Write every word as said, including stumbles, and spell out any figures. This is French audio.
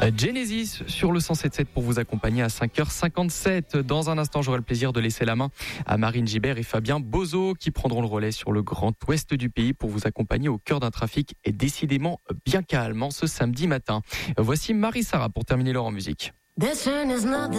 Genesis sur le cent sept virgule sept pour vous accompagner à cinq heures cinquante-sept. Dans un instant, j'aurai le plaisir de laisser la main à Marine Gibert et Fabien Bozo qui prendront le relais sur le grand ouest du pays pour vous accompagner au cœur d'un trafic et décidément bien calme ce samedi matin. Voici Marie Sarah pour terminer l'heure en musique.